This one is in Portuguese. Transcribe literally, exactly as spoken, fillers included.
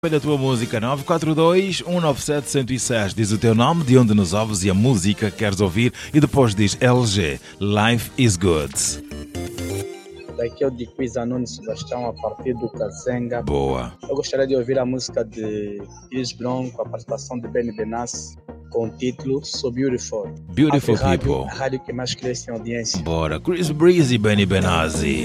Da tua música nove quatro dois, um nove sete, um zero seis. Diz o teu nome, de onde nos ouves e a música que queres ouvir e depois diz L G, Life is Good. Daqui é o de Quiz Anônimo Sebastião, a partir do Kazenga. Boa. Eu gostaria de ouvir a música de Chris Brown com a participação de Benny Benassi com o título So Beautiful. Beautiful a rádio, People. A rádio que mais cresce em audiência. Bora, Chris Breezy e Benny Benassi.